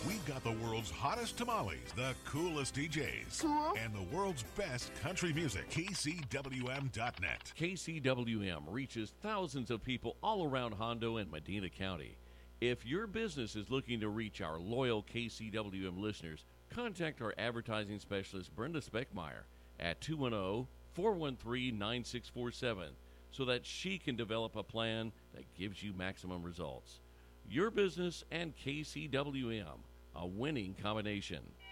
We've got the world's hottest tamales, the coolest DJs, Cool. and the world's best country music. KCWM.net. KCWM reaches thousands of people all around Hondo and Medina County. If your business is looking to reach our loyal KCWM listeners, contact our advertising specialist, Brenda Speckmeyer, at 210-413-9647 so that she can develop a plan that gives you maximum results. Your business and KCWM, a winning combination.